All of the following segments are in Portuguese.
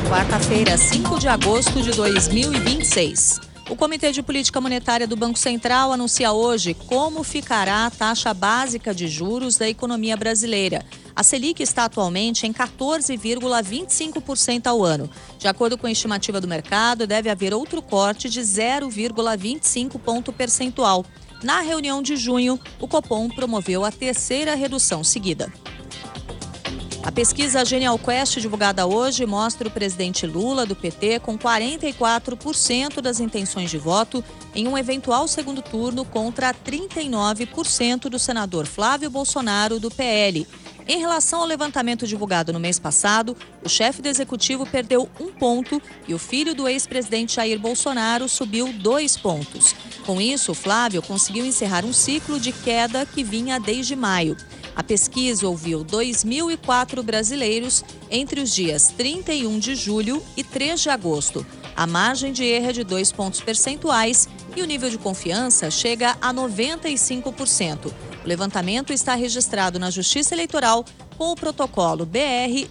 Quarta-feira, 5 de agosto de 2026. O Comitê de Política Monetária do Banco Central anuncia hoje como ficará a taxa básica de juros da economia brasileira. A Selic está atualmente em 14,25% ao ano. De acordo com a estimativa do mercado, deve haver outro corte de 0,25 ponto percentual. Na reunião de junho, o Copom promoveu a terceira redução seguida. A pesquisa Genial Quest, divulgada hoje, mostra o presidente Lula, do PT, com 44% das intenções de voto em um eventual segundo turno contra 39% do senador Flávio Bolsonaro, do PL. Em relação ao levantamento divulgado no mês passado, o chefe do executivo perdeu 1 ponto e o filho do ex-presidente Jair Bolsonaro subiu 2 pontos. Com isso, Flávio conseguiu encerrar um ciclo de queda que vinha desde maio. A pesquisa ouviu 2.004 brasileiros entre os dias 31 de julho e 3 de agosto. A margem de erro é de 2 pontos percentuais e o nível de confiança chega a 95%. O levantamento está registrado na Justiça Eleitoral com o protocolo BR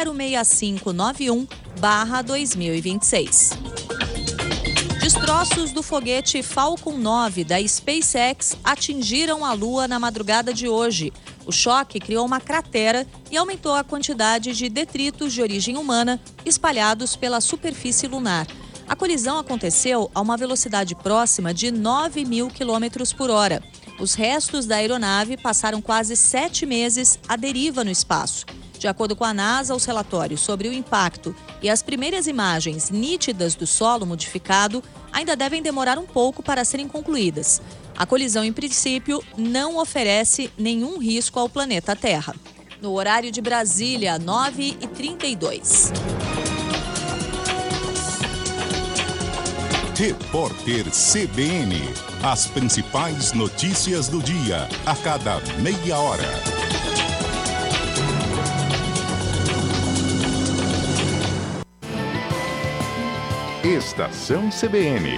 06591/2026. Destroços do foguete Falcon 9 da SpaceX atingiram a Lua na madrugada de hoje. O choque criou uma cratera e aumentou a quantidade de detritos de origem humana espalhados pela superfície lunar. A colisão aconteceu a uma velocidade próxima de 9.000 km por hora. Os restos da aeronave passaram quase 7 meses à deriva no espaço. De acordo com a NASA, os relatórios sobre o impacto e as primeiras imagens nítidas do solo modificado ainda devem demorar um pouco para serem concluídas. A colisão, em princípio, não oferece nenhum risco ao planeta Terra. No horário de Brasília, 9h32. Repórter CBN. As principais notícias do dia, a cada meia hora. Estação CBN.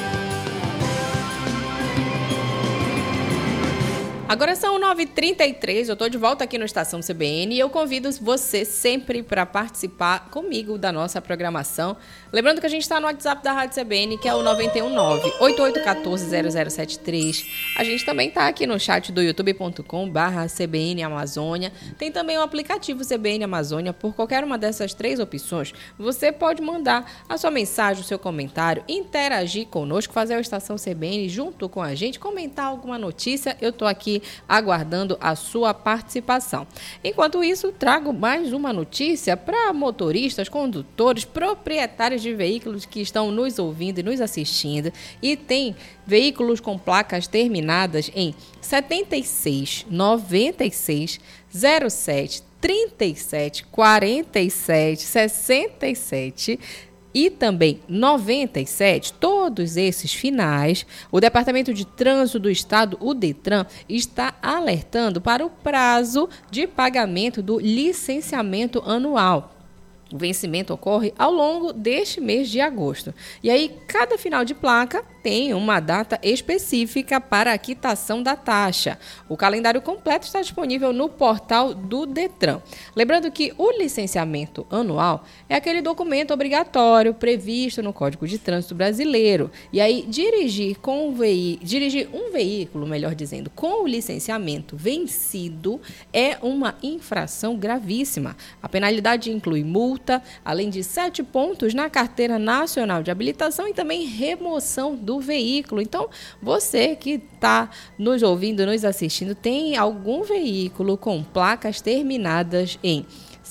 Agora são 9h33, eu estou de volta aqui no Estação CBN e eu convido você sempre para participar comigo da nossa programação. Lembrando que a gente está no WhatsApp da Rádio CBN, que é o 919-8814-0073. A gente também está aqui no chat do youtube.com/CBN Amazônia. Tem também o aplicativo CBN Amazônia. Por qualquer uma dessas 3 opções, você pode mandar a sua mensagem, o seu comentário, interagir conosco, fazer a Estação CBN junto com a gente, comentar alguma notícia. Eu estou aqui aguardando a sua participação. Enquanto isso, trago mais uma notícia para motoristas, condutores, proprietários de veículos que estão nos ouvindo e nos assistindo e tem veículos com placas terminadas em 76, 96, 07, 37, 47, 67... e também 97, todos esses finais, o Departamento de Trânsito do Estado, o DETRAN, está alertando para o prazo de pagamento do licenciamento anual. O vencimento ocorre ao longo deste mês de agosto. E aí, cada final de placa tem uma data específica para a quitação da taxa. O calendário completo está disponível no portal do DETRAN. Lembrando que o licenciamento anual é aquele documento obrigatório previsto no Código de Trânsito Brasileiro. E aí, dirigir um veículo, melhor dizendo, com o licenciamento vencido é uma infração gravíssima. A penalidade inclui multa, além de 7 pontos na Carteira Nacional de Habilitação e também remoção do veículo. Então, você que está nos ouvindo, nos assistindo, tem algum veículo com placas terminadas em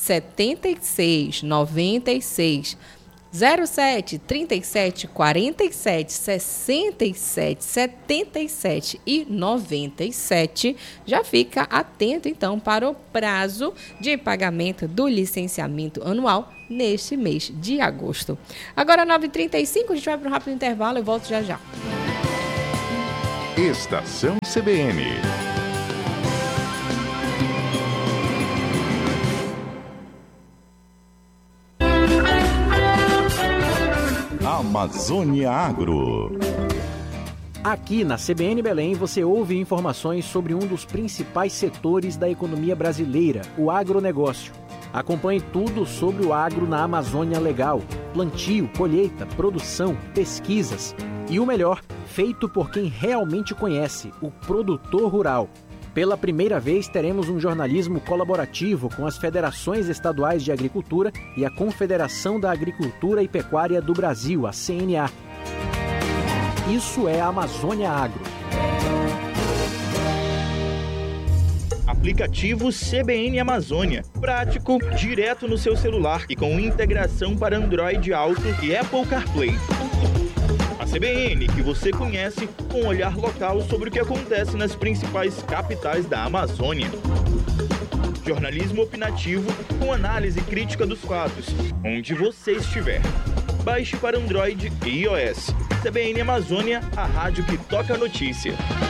76, 96, 07, 37, 47, 67, 77 e 97, já fica atento então para o prazo de pagamento do licenciamento anual neste mês de agosto. Agora 9h35, a gente vai para um rápido intervalo, eu volto já já. Estação CBN. Amazônia Agro. Aqui na CBN Belém você ouve informações sobre um dos principais setores da economia brasileira, o agronegócio. Acompanhe tudo sobre o agro na Amazônia Legal: plantio, colheita, produção, pesquisas e o melhor, feito por quem realmente conhece, o produtor rural. Pela primeira vez, teremos um jornalismo colaborativo com as federações estaduais de agricultura e a Confederação da Agricultura e Pecuária do Brasil, a CNA. Isso é a Amazônia Agro. Aplicativo CBN Amazônia. Prático, direto no seu celular e com integração para Android Auto e Apple CarPlay. A CBN, que você conhece, com um olhar local sobre o que acontece nas principais capitais da Amazônia. Jornalismo opinativo com análise crítica dos fatos, onde você estiver. Baixe para Android e iOS. CBN Amazônia, a rádio que toca a notícia.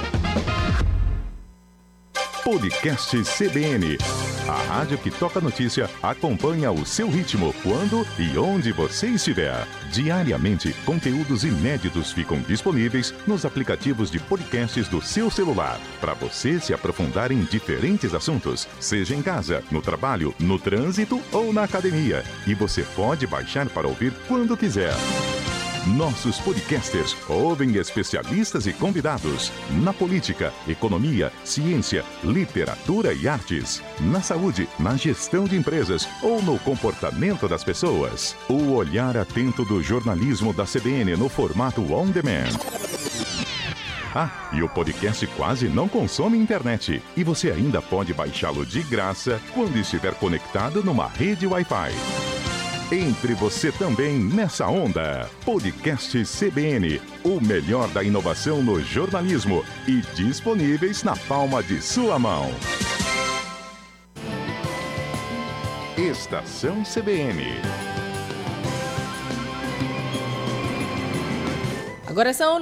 Podcast CBN. A rádio que toca notícia acompanha o seu ritmo, quando e onde você estiver. Diariamente, conteúdos inéditos ficam disponíveis nos aplicativos de podcasts do seu celular, para você se aprofundar em diferentes assuntos, seja em casa, no trabalho, no trânsito ou na academia. E você pode baixar para ouvir quando quiser. Nossos podcasters ouvem especialistas e convidados na política, economia, ciência, literatura e artes, na saúde, na gestão de empresas ou no comportamento das pessoas. O olhar atento do jornalismo da CBN no formato on demand. Ah, e o podcast quase não consome internet. E você ainda pode baixá-lo de graça quando estiver conectado numa rede Wi-Fi. Entre você também nessa onda. Podcast CBN, o melhor da inovação no jornalismo e disponíveis na palma de sua mão. Estação CBN. Agora são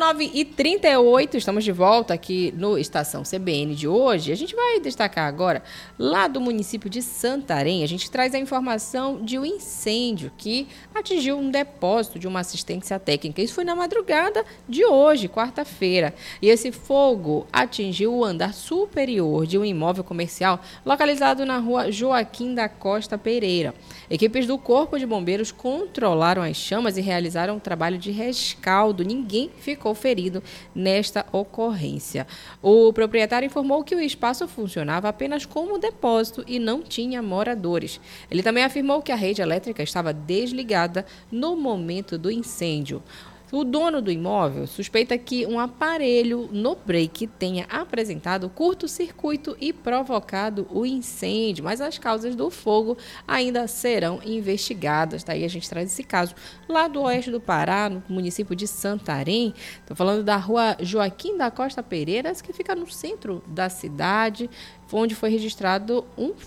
9h38, estamos de volta aqui no Estação CBN de hoje. A gente vai destacar agora, lá do município de Santarém, a gente traz a informação de um incêndio que atingiu um depósito de uma assistência técnica. Isso foi na madrugada de hoje, quarta-feira. E esse fogo atingiu o andar superior de um imóvel comercial localizado na rua Joaquim da Costa Pereira. Equipes do Corpo de Bombeiros controlaram as chamas e realizaram um trabalho de rescaldo. Ninguém ficou ferido nesta ocorrência. O proprietário informou que o espaço funcionava apenas como depósito e não tinha moradores. Ele também afirmou que a rede elétrica estava desligada no momento do incêndio. O dono do imóvel suspeita que um aparelho no break tenha apresentado curto-circuito e provocado o incêndio, mas as causas do fogo ainda serão investigadas. Daí a gente traz esse caso lá do oeste do Pará, no município de Santarém. Estou falando da rua Joaquim da Costa Pereira, que fica no centro da cidade, onde foi registrado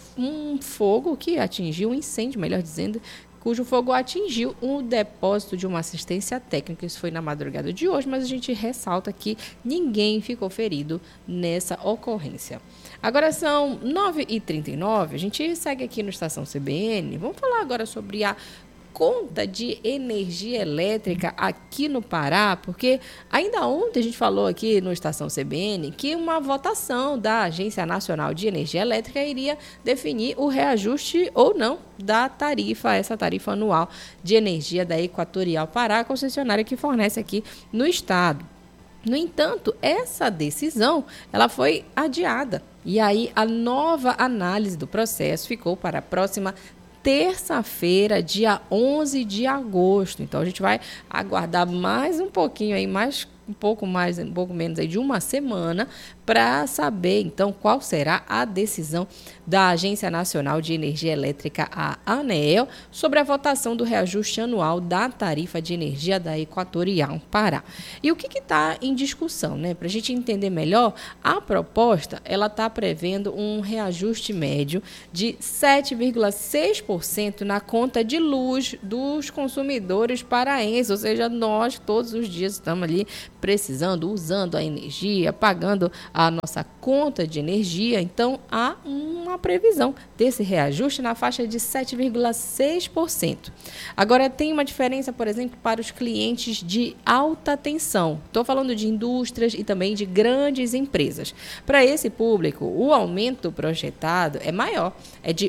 um fogo que atingiu um incêndio, melhor dizendo, cujo fogo atingiu um depósito de uma assistência técnica. Isso foi na madrugada de hoje, mas a gente ressalta que ninguém ficou ferido nessa ocorrência. Agora são 9h39, a gente segue aqui no Estação CBN. Vamos falar agora sobre a conta de energia elétrica aqui no Pará, porque ainda ontem a gente falou aqui no Estação CBN que uma votação da Agência Nacional de Energia Elétrica iria definir o reajuste ou não da tarifa, essa tarifa anual de energia da Equatorial Pará, concessionária que fornece aqui no estado. No entanto, essa decisão ela foi adiada e aí a nova análise do processo ficou para a próxima terça-feira, dia 11 de agosto. Então, a gente vai aguardar mais um pouquinho aí, um pouco menos aí de uma semana para saber, então, qual será a decisão da Agência Nacional de Energia Elétrica, a ANEEL, sobre a votação do reajuste anual da tarifa de energia da Equatorial Pará. E o que está em discussão, né? Para a gente entender melhor, a proposta ela está prevendo um reajuste médio de 7,6% na conta de luz dos consumidores paraenses, ou seja, nós todos os dias estamos ali precisando, usando a energia, pagando a nossa conta de energia, então há uma previsão desse reajuste na faixa de 7,6%. Agora, tem uma diferença, por exemplo, para os clientes de alta tensão. Estou falando de indústrias e também de grandes empresas. Para esse público, o aumento projetado é maior, é de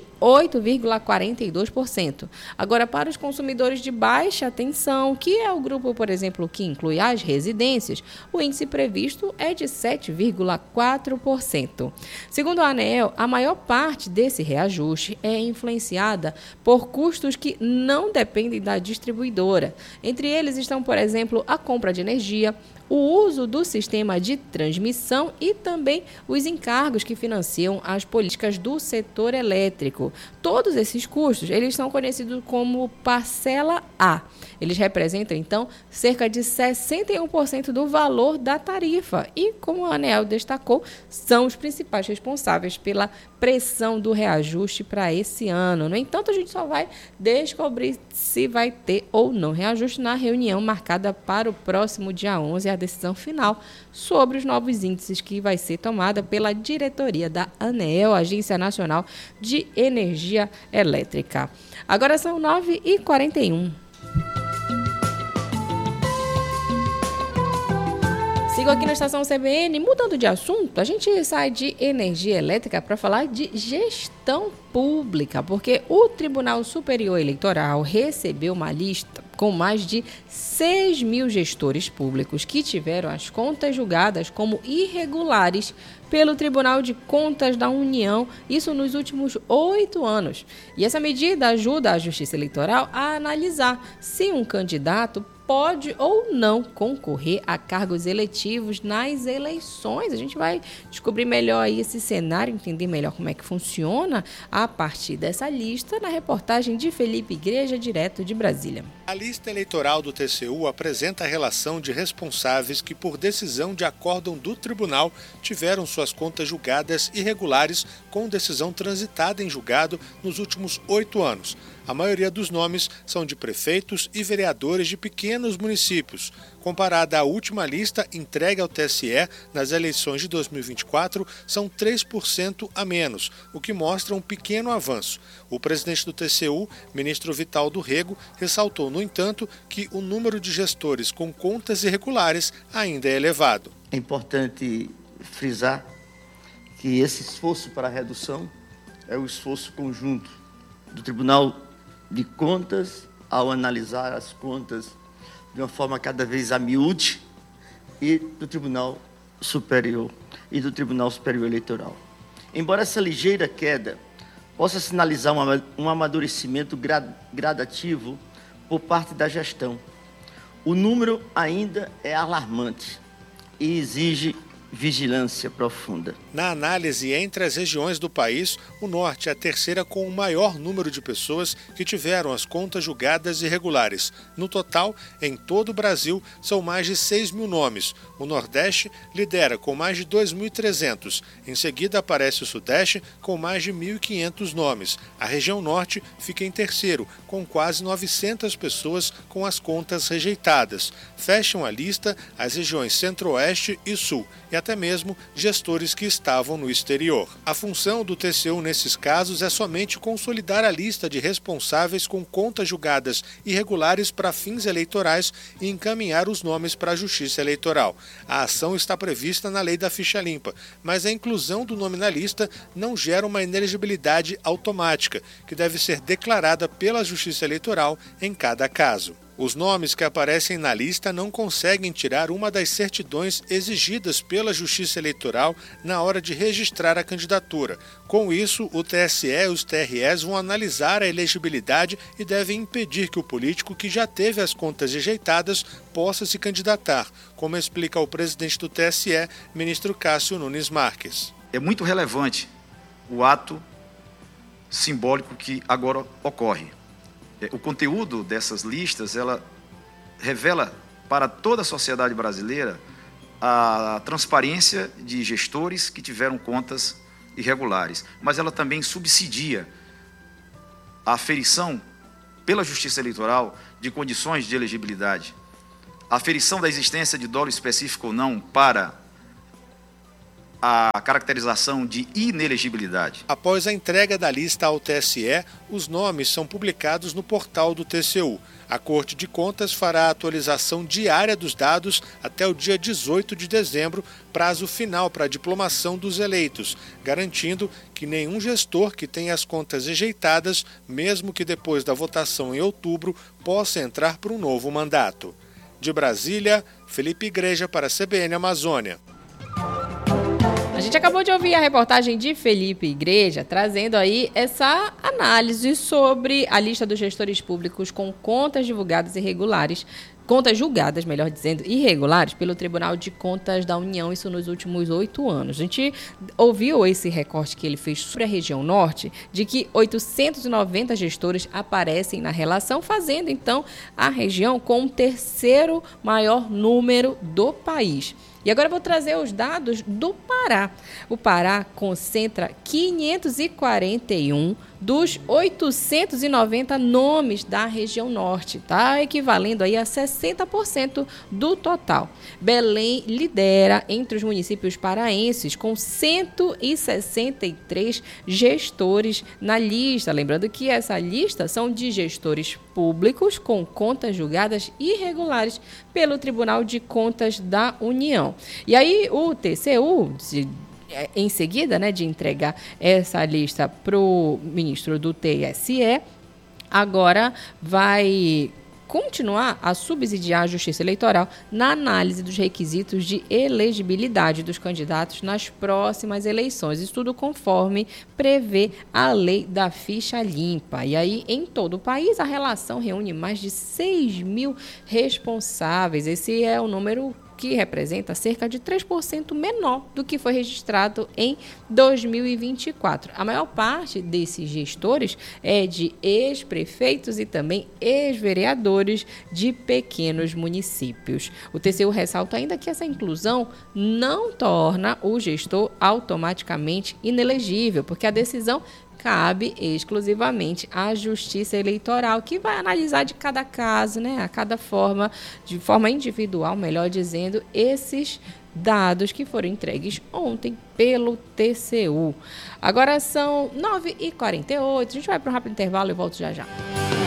8,42%. Agora, para os consumidores de baixa tensão, que é o grupo, por exemplo, que inclui as residências, o índice previsto é de 7,4%. Segundo a ANEEL, a maior parte desse reajuste é influenciada por custos que não dependem da distribuidora. Entre eles estão, por exemplo, a compra de energia, o uso do sistema de transmissão e também os encargos que financiam as políticas do setor elétrico. Todos esses custos, eles são conhecidos como parcela A. Eles representam, então, cerca de 61% do valor da tarifa e, como a ANEEL destacou, são os principais responsáveis pela pressão do reajuste para esse ano. No entanto, a gente só vai descobrir se vai ter ou não reajuste na reunião marcada para o próximo dia 11, a decisão final sobre os novos índices que vai ser tomada pela diretoria da ANEEL, Agência Nacional de Energia Elétrica. Agora são 9h41. Sigo aqui na estação CBN. Mudando de assunto, a gente sai de energia elétrica para falar de gestão pública, porque o Tribunal Superior Eleitoral recebeu uma lista com mais de 6 mil gestores públicos que tiveram as contas julgadas como irregulares pelo Tribunal de Contas da União, isso nos últimos 8 anos. E essa medida ajuda a Justiça Eleitoral a analisar se um candidato pode ou não concorrer a cargos eletivos nas eleições. A gente vai descobrir melhor aí esse cenário, entender melhor como é que funciona a partir dessa lista na reportagem de Felipe Igreja, direto de Brasília. A lista eleitoral do TCU apresenta a relação de responsáveis que, por decisão de acórdão do tribunal, tiveram suas contas julgadas irregulares com decisão transitada em julgado nos últimos 8 anos. A maioria dos nomes são de prefeitos e vereadores de pequenos municípios. Comparada à última lista entregue ao TSE nas eleições de 2024, são 3% a menos, o que mostra um pequeno avanço. O presidente do TCU, ministro Vital do Rego, ressaltou, no entanto, que o número de gestores com contas irregulares ainda é elevado. É importante frisar que esse esforço para a redução é o esforço conjunto do Tribunal de Contas, ao analisar as contas de uma forma cada vez a miúde, e do Tribunal Superior e do Tribunal Superior Eleitoral. Embora essa ligeira queda possa sinalizar um amadurecimento gradativo por parte da gestão, o número ainda é alarmante e exige vigilância profunda. Na análise entre as regiões do país, o Norte é a terceira com o maior número de pessoas que tiveram as contas julgadas irregulares. No total, em todo o Brasil, são mais de 6 mil nomes. O Nordeste lidera com mais de 2.300. Em seguida aparece o Sudeste com mais de 1.500 nomes. A região Norte fica em terceiro, com quase 900 pessoas com as contas rejeitadas. Fecham a lista as regiões Centro-Oeste e Sul, e até mesmo gestores que estavam no exterior. A função do TCU nesses casos é somente consolidar a lista de responsáveis com contas julgadas irregulares para fins eleitorais e encaminhar os nomes para a Justiça Eleitoral. A ação está prevista na Lei da Ficha Limpa, mas a inclusão do nome na lista não gera uma inelegibilidade automática, que deve ser declarada pela Justiça Eleitoral em cada caso. Os nomes que aparecem na lista não conseguem tirar uma das certidões exigidas pela Justiça Eleitoral na hora de registrar a candidatura. Com isso, o TSE e os TREs vão analisar a elegibilidade e devem impedir que o político que já teve as contas rejeitadas possa se candidatar, como explica o presidente do TSE, ministro Cássio Nunes Marques. É muito relevante o ato simbólico que agora ocorre. O conteúdo dessas listas, ela revela para toda a sociedade brasileira a transparência de gestores que tiveram contas irregulares, mas ela também subsidia a aferição pela Justiça Eleitoral de condições de elegibilidade, a aferição da existência de dolo específico ou não para a caracterização de inelegibilidade. Após a entrega da lista ao TSE, os nomes são publicados no portal do TCU. A Corte de Contas fará a atualização diária dos dados até o dia 18 de dezembro, prazo final para a diplomação dos eleitos, garantindo que nenhum gestor que tenha as contas rejeitadas, mesmo que depois da votação em outubro, possa entrar para um novo mandato. De Brasília, Felipe Igreja para a CBN Amazônia. A gente acabou de ouvir a reportagem de Felipe Igreja, trazendo aí essa análise sobre a lista dos gestores públicos com contas divulgadas irregulares, contas julgadas, melhor dizendo, irregulares pelo Tribunal de Contas da União, isso nos últimos 8 anos. A gente ouviu esse recorte que ele fez sobre a região norte, de que 890 gestores aparecem na relação, fazendo então a região com o terceiro maior número do país. E agora eu vou trazer os dados do Pará. O Pará concentra 541 dos 890 nomes da região norte, tá? Equivalendo aí a 60% do total. Belém lidera entre os municípios paraenses com 163 gestores na lista. Lembrando que essa lista são de gestores públicos com contas julgadas irregulares pelo Tribunal de Contas da União. E aí o TCU, em seguida, de entregar essa lista para o ministro do TSE, agora vai continuar a subsidiar a Justiça Eleitoral na análise dos requisitos de elegibilidade dos candidatos nas próximas eleições. Isso tudo conforme prevê a lei da ficha limpa. E aí, em todo o país, a relação reúne mais de 6 mil responsáveis. Esse é o número que representa cerca de 3% menor do que foi registrado em 2024. A maior parte desses gestores é de ex-prefeitos e também ex-vereadores de pequenos municípios. O TCU ressalta ainda que essa inclusão não torna o gestor automaticamente inelegível, porque a decisão cabe exclusivamente à Justiça Eleitoral, que vai analisar de cada caso, a cada forma, de forma individual, melhor dizendo, esses dados que foram entregues ontem pelo TCU. Agora são 9h48, a gente vai para um rápido intervalo e volto já já.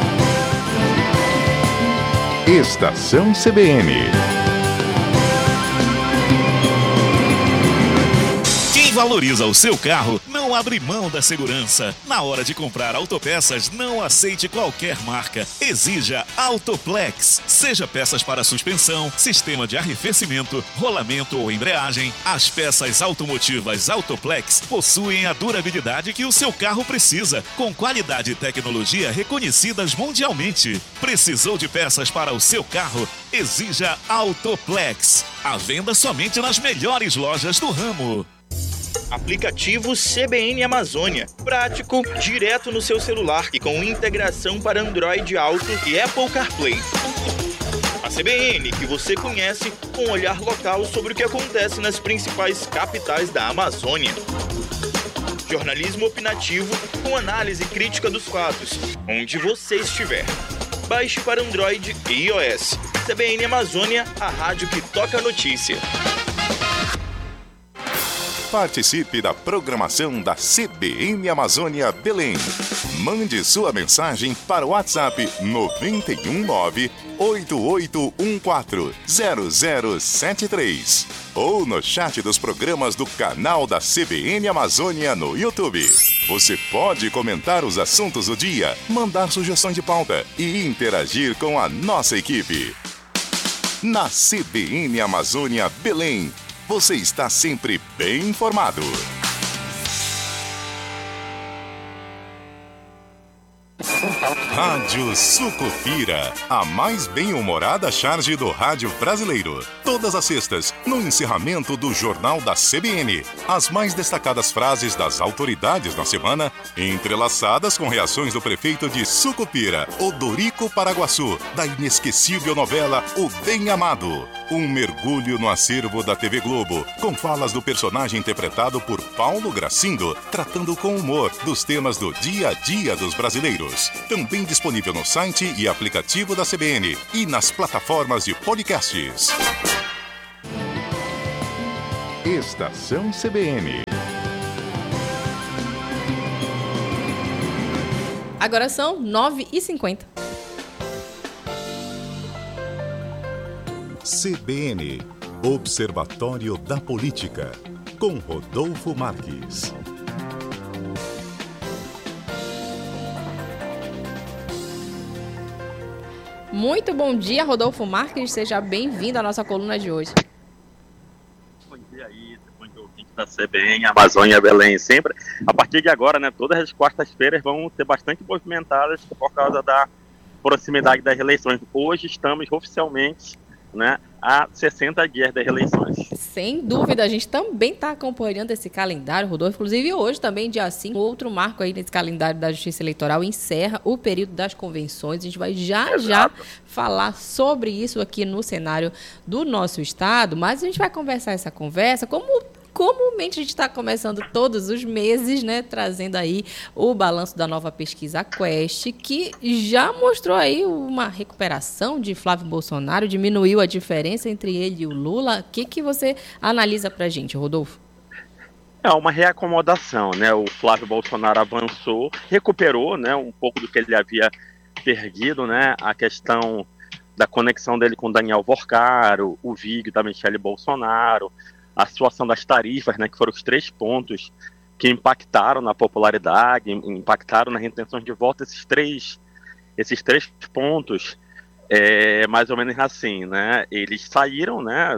Estação CBN. Quem valoriza o seu carro não abre mão da segurança. Na hora de comprar autopeças, não aceite qualquer marca. Exija Autoplex. Seja peças para suspensão, sistema de arrefecimento, rolamento ou embreagem, as peças automotivas Autoplex possuem a durabilidade que o seu carro precisa, com qualidade e tecnologia reconhecidas mundialmente. Precisou de peças para o seu carro? Exija Autoplex. À venda somente nas melhores lojas do ramo. Aplicativo CBN Amazônia. Prático, direto no seu celular e com integração para Android Auto e Apple CarPlay. A CBN que você conhece com um olhar local sobre o que acontece nas principais capitais da Amazônia. Jornalismo opinativo com análise crítica dos fatos, onde você estiver. Baixe para Android e iOS. CBN Amazônia, a rádio que toca a notícia. Participe da programação da CBN Amazônia Belém. Mande sua mensagem para o WhatsApp 919-8814-0073 ou no chat dos programas do canal da CBN Amazônia no YouTube. Você pode comentar os assuntos do dia, mandar sugestão de pauta e interagir com a nossa equipe. Na CBN Amazônia Belém, você está sempre bem informado. Rádio Sucupira, a mais bem-humorada charge do rádio brasileiro. Todas as sextas, no encerramento do Jornal da CBN. As mais destacadas frases das autoridades na semana, entrelaçadas com reações do prefeito de Sucupira, Odorico Paraguaçu, da inesquecível novela O Bem Amado. Um mergulho no acervo da TV Globo, com falas do personagem interpretado por Paulo Gracindo, tratando com humor dos temas do dia a dia dos brasileiros. Também disponível no site e aplicativo da CBN e nas plataformas de podcasts. Estação CBN. Agora são 9h50. CBN, Observatório da Política, com Rodolfo Marques. Muito bom dia, Rodolfo Marques. Seja bem-vindo à nossa coluna de hoje. Bom dia, Isa. Bom dia, ouvinte da CBN, Amazônia, Belém. Sempre, a partir de agora, né, todas as quartas-feiras vão ser bastante movimentadas por causa da proximidade das eleições. Hoje estamos oficialmente, né, há 60 dias das eleições. Sem dúvida, a gente também está acompanhando esse calendário, Rodolfo. Inclusive hoje também, dia 5, outro marco aí nesse calendário da Justiça Eleitoral encerra o período das convenções. A gente vai já falar sobre isso aqui no cenário do nosso estado, mas a gente vai conversar essa conversa como comumente a gente está começando todos os meses, né, trazendo aí o balanço da nova pesquisa Quest, que já mostrou aí uma recuperação de Flávio Bolsonaro, diminuiu a diferença entre ele e o Lula. O que você analisa para a gente, Rodolfo? É uma reacomodação, né? O Flávio Bolsonaro avançou, recuperou, né, um pouco do que ele havia perdido, né? A questão da conexão dele com Daniel Vorcaro, o Vig da Michele Bolsonaro, a situação das tarifas, né, que foram os 3 pontos que impactaram na popularidade, impactaram nas intenções de voto. Esses três pontos, mais ou menos assim, né, eles saíram, né,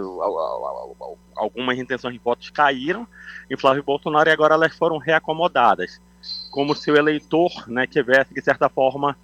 algumas intenções de votos caíram em Flávio Bolsonaro e agora elas foram reacomodadas, como se o eleitor, né, tivesse, de certa forma,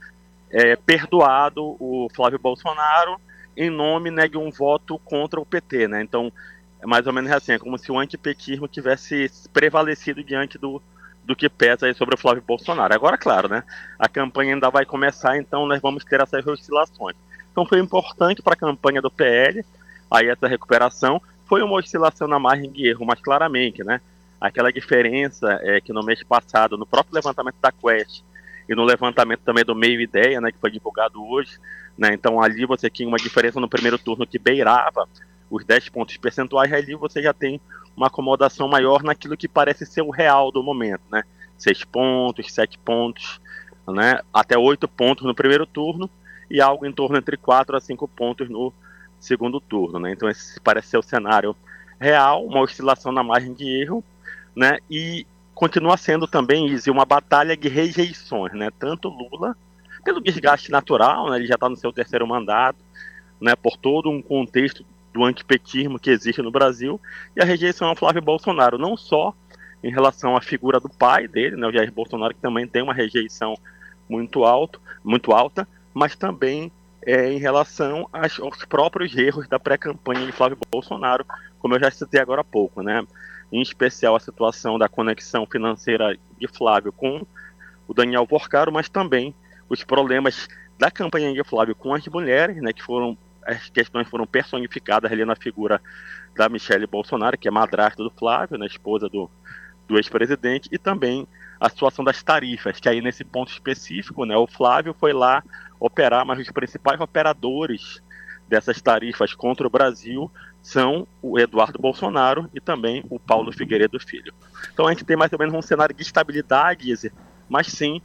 perdoado o Flávio Bolsonaro em nome, né, de um voto contra o PT, né. Então, é mais ou menos assim, é como se o antipetismo tivesse prevalecido diante do que pesa aí sobre o Flávio Bolsonaro. Agora, claro, né, a campanha ainda vai começar, então nós vamos ter essas oscilações. Então foi importante para a campanha do PL, aí essa recuperação, foi uma oscilação na margem de erro, mas claramente, né, aquela diferença que no mês passado, no próprio levantamento da Quest, e no levantamento também do Meio Ideia, né, que foi divulgado hoje, né, então ali você tinha uma diferença no primeiro turno que beirava os 10 pontos percentuais, ali você já tem uma acomodação maior naquilo que parece ser o real do momento, né? 6 pontos, 7 pontos, né? Até 8 pontos no primeiro turno e algo em torno entre 4 a 5 pontos no segundo turno, né? Então esse parece ser o cenário real, uma oscilação na margem de erro, né? E continua sendo também, Izzy, uma batalha de rejeições, né? Tanto Lula, pelo desgaste natural, né? Ele já está no seu 3º mandato, né? Por todo um contexto do antipetismo que existe no Brasil, e a rejeição ao Flávio Bolsonaro, não só em relação à figura do pai dele, né, o Jair Bolsonaro, que também tem uma rejeição muito alta, mas também em relação aos próprios erros da pré-campanha de Flávio Bolsonaro, como eu já citei agora há pouco, né, em especial a situação da conexão financeira de Flávio com o Daniel Vorcaro, mas também os problemas da campanha de Flávio com as mulheres, né, que as questões foram personificadas ali na figura da Michele Bolsonaro, que é madrasta do Flávio, né, esposa do ex-presidente, e também a situação das tarifas, que aí nesse ponto específico, né, o Flávio foi lá operar, mas os principais operadores dessas tarifas contra o Brasil são o Eduardo Bolsonaro e também o Paulo Figueiredo Filho. Então a gente tem mais ou menos um cenário de estabilidade, mas sim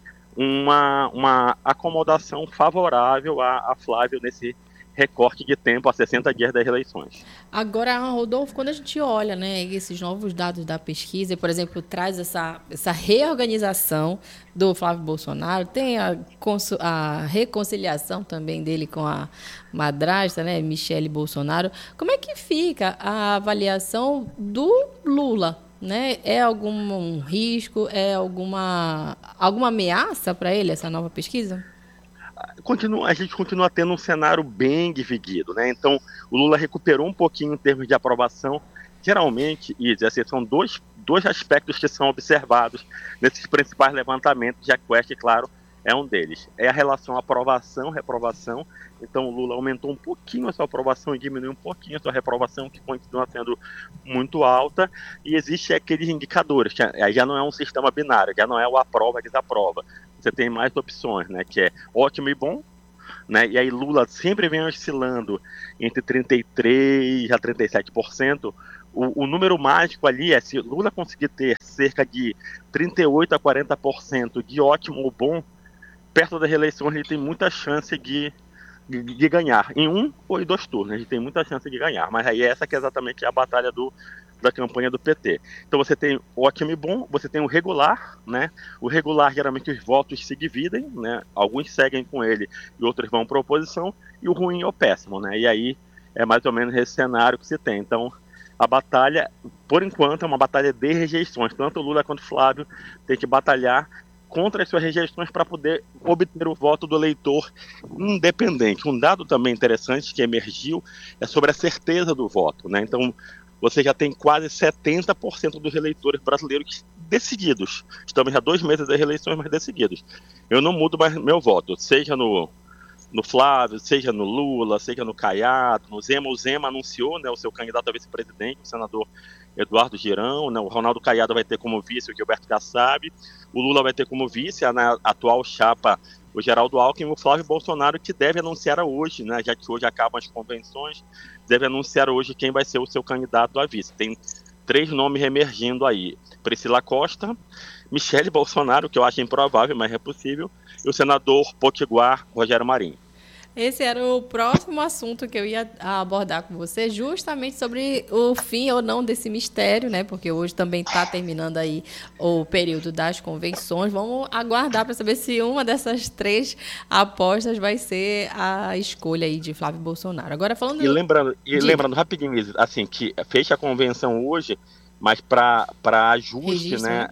uma acomodação favorável a Flávio nesse recorte de tempo a 60 dias das eleições. Agora, Rodolfo, quando a gente olha, né, esses novos dados da pesquisa, por exemplo, traz essa reorganização do Flávio Bolsonaro, tem a reconciliação também dele com a madrasta, né, Michele Bolsonaro. Como é que fica a avaliação do Lula? Né? É algum risco, é alguma ameaça para ele, essa nova pesquisa? A gente continua tendo um cenário bem dividido, né? Então, o Lula recuperou um pouquinho em termos de aprovação. Geralmente, são dois aspectos que são observados nesses principais levantamentos, e a Quest, claro, é um deles. É a relação aprovação-reprovação. Então, o Lula aumentou um pouquinho a sua aprovação e diminuiu um pouquinho a sua reprovação, que continua sendo muito alta. E existem aqueles indicadores, que aí já não é um sistema binário, já não é o aprova e desaprova. Você tem mais opções, né, que é ótimo e bom, né, e aí Lula sempre vem oscilando entre 33% a 37%, O número mágico ali é se Lula conseguir ter cerca de 38% a 40% de ótimo ou bom, perto das eleições ele tem muita chance de ganhar. Em 1 ou em 2 turnos, ele tem muita chance de ganhar. Mas aí essa que é exatamente a batalha da campanha do PT. Então você tem ótimo e bom, você tem o regular, né? O regular, geralmente os votos se dividem, né? Alguns seguem com ele e outros vão para a oposição, e o ruim é o péssimo, né? E aí é mais ou menos esse cenário que se tem. Então, a batalha, por enquanto, é uma batalha de rejeições. Tanto o Lula quanto o Flávio têm que batalhar contra as suas rejeições para poder obter o voto do eleitor independente. Um dado também interessante que emergiu é sobre a certeza do voto, né? Então, você já tem quase 70% dos eleitores brasileiros decididos. Estamos há 2 meses das eleições, mas decididos. Eu não mudo mais meu voto, seja no Flávio, seja no Lula, seja no Caiado, no Zema. O Zema anunciou, né, o seu candidato a vice-presidente, o senador Eduardo Girão, né, o Ronaldo Caiado vai ter como vice o Gilberto Kassab, o Lula vai ter como vice a atual chapa o Geraldo Alckmin, o Flávio Bolsonaro, que deve anunciar hoje, né, já que hoje acabam as convenções, deve anunciar hoje quem vai ser o seu candidato a vice. Tem 3 nomes emergindo aí: Priscila Costa, Michele Bolsonaro, que eu acho improvável, mas é possível, e o senador potiguar Rogério Marinho. Esse era o próximo assunto que eu ia abordar com você, justamente sobre o fim ou não desse mistério, né? Porque hoje também está terminando aí o período das convenções. Vamos aguardar para saber se uma dessas 3 apostas vai ser a escolha aí de Flávio Bolsonaro. Agora falando... E lembrando rapidinho, assim, que fecha a convenção hoje, mas para ajuste, registro, né?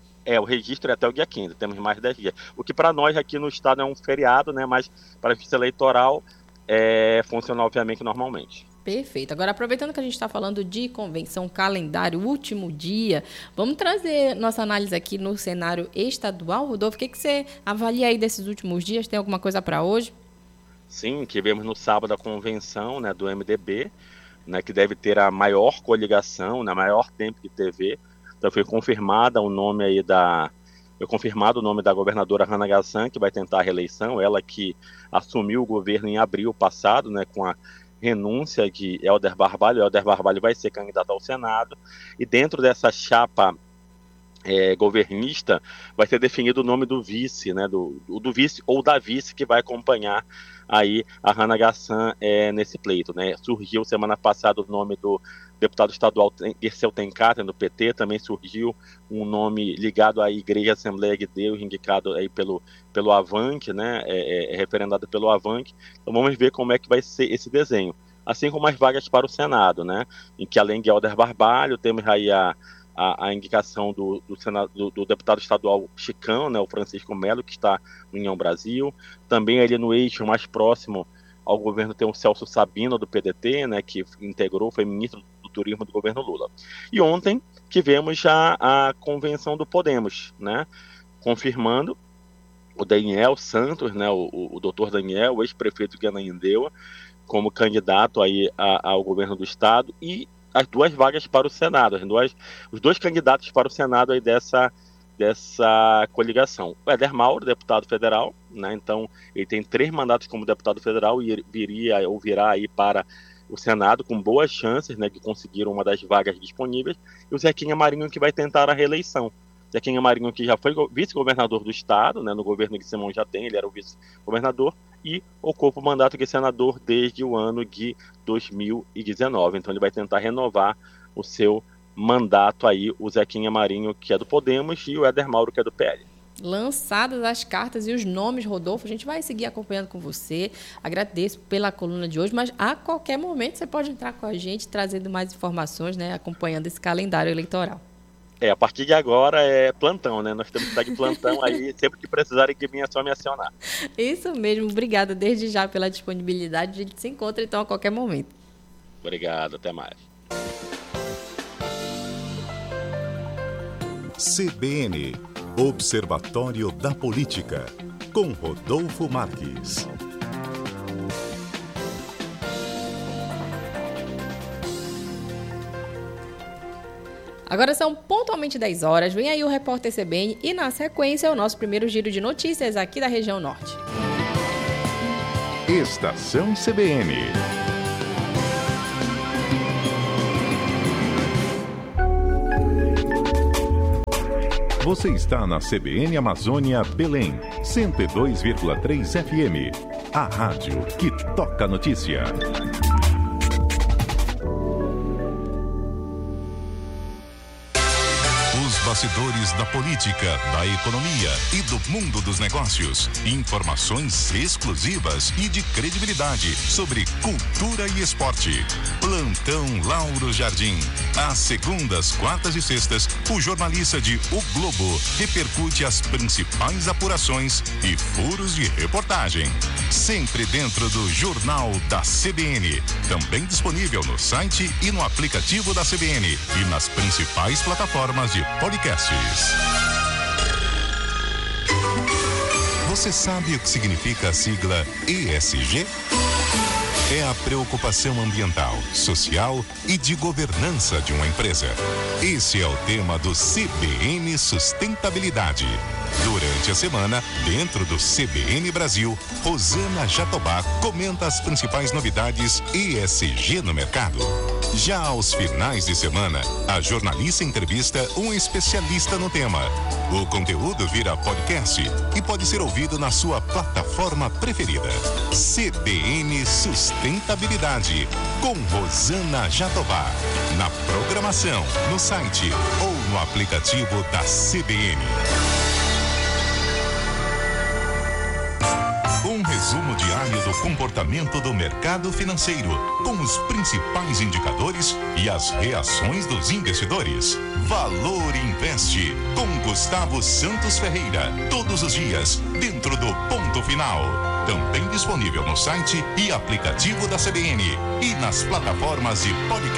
O registro é até o dia 15, temos mais 10 dias. O que para nós aqui no estado é um feriado, né? Mas para a justiça eleitoral funciona obviamente normalmente. Perfeito. Agora, aproveitando que a gente está falando de convenção, calendário, último dia, vamos trazer nossa análise aqui no cenário estadual. Rodolfo, o que você avalia aí desses últimos dias? Tem alguma coisa para hoje? Sim, tivemos no sábado a convenção, né, do MDB, né, que deve ter a maior coligação, né, maior tempo de TV. Então foi confirmado o nome da governadora Hannah Gassan, que vai tentar a reeleição, ela que assumiu o governo em abril passado, né, com a renúncia de Helder Barbalho. Helder Barbalho vai ser candidato ao Senado, e dentro dessa chapa governista vai ser definido o nome do vice, né, do vice ou da vice que vai acompanhar aí a Hannah Gassan nesse pleito, né. Surgiu semana passada o nome do deputado estadual Dirceu Tenkáten, do PT, também surgiu um nome ligado à Igreja Assembleia de Deus, indicado aí pelo Avante, né, referendado pelo Avante. Então vamos ver como é que vai ser esse desenho. Assim como as vagas para o Senado, né, em que além de Helder Barbalho, temos aí a indicação do deputado estadual Chicão, né, o Francisco Melo, que está no União Brasil. Também ali no eixo mais próximo ao governo tem o Celso Sabino, do PDT, né, que foi ministro do Turismo do governo Lula. E ontem tivemos já a convenção do Podemos, né, confirmando o Daniel Santos, né, o doutor Daniel, o ex-prefeito de Ananindeua, como candidato aí ao governo do estado, e as 2 vagas para o Senado, os 2 candidatos para o Senado aí dessa coligação. O Éder Mauro, deputado federal, né, então ele tem 3 mandatos como deputado federal e virá aí para o Senado com boas chances, né, de conseguir uma das vagas disponíveis, e o Zequinha Marinho, que vai tentar a reeleição. Zequinha Marinho, que já foi vice-governador do estado, né, no governo de Simão Jatém, ele era o vice-governador, e ocupa o mandato de senador desde o ano de 2019. Então ele vai tentar renovar o seu mandato aí, o Zequinha Marinho, que é do Podemos, e o Éder Mauro, que é do PL. Lançadas as cartas e os nomes, Rodolfo, a gente vai seguir acompanhando com você. Agradeço pela coluna de hoje, mas a qualquer momento você pode entrar com a gente, trazendo mais informações, né, acompanhando esse calendário eleitoral. A partir de agora é plantão, né? Nós temos que estar de plantão aí, sempre que precisarem de mim é só me acionar. Isso mesmo, obrigada desde já pela disponibilidade. A gente se encontra então a qualquer momento. Obrigado, até mais. CBN, Observatório da Política, com Rodolfo Marques. Agora são pontualmente 10 horas, vem aí o repórter CBN e na sequência o nosso primeiro giro de notícias aqui da região norte. Estação CBN. Você está na CBN Amazônia Belém, 102,3 FM. A rádio que toca notícia. Bastidores da política, da economia e do mundo dos negócios. Informações exclusivas e de credibilidade sobre cultura e esporte. Plantão Lauro Jardim. Às segundas, quartas e sextas, o jornalista de O Globo repercute as principais apurações e furos de reportagem. Sempre dentro do Jornal da CBN. Também disponível no site e no aplicativo da CBN e nas principais plataformas de podcasts. Você sabe o que significa a sigla ESG? É a preocupação ambiental, social e de governança de uma empresa. Esse é o tema do CBN Sustentabilidade. Durante a semana, dentro do CBN Brasil, Rosana Jatobá comenta as principais novidades ESG no mercado. Já aos finais de semana, a jornalista entrevista um especialista no tema. O conteúdo vira podcast e pode ser ouvido na sua plataforma preferida. CBN Sustentabilidade, com Rosana Jatobá. Na programação, no site ou no aplicativo da CBN. Um resumo diário do comportamento do mercado financeiro, com os principais indicadores e as reações dos investidores. Valor Investe, com Gustavo Santos Ferreira, todos os dias, dentro do Ponto Final. Também disponível no site e aplicativo da CBN e nas plataformas de podcast.